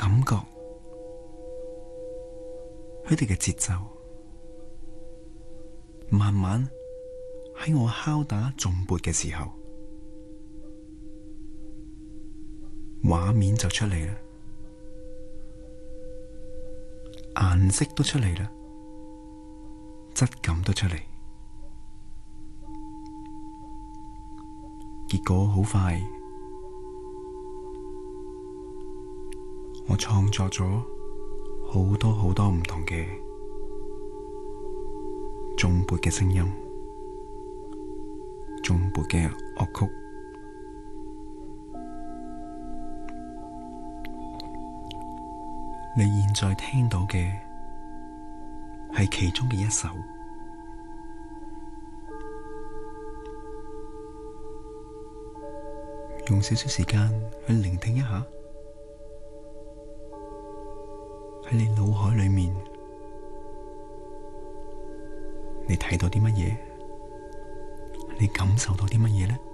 感覺佢哋嘅節奏，慢慢喺我敲打頌缽嘅時候，畫面就出嚟啦，顏色都出嚟啦，質感都出嚟。結果好快，我創作咗好多好多唔同嘅頌缽嘅聲音，頌缽嘅樂曲。你現在聽到嘅係其中嘅一首。用少少時間去聆聽一下，喺你腦海裏面，你睇到啲乜嘢？你感受到啲乜嘢呢？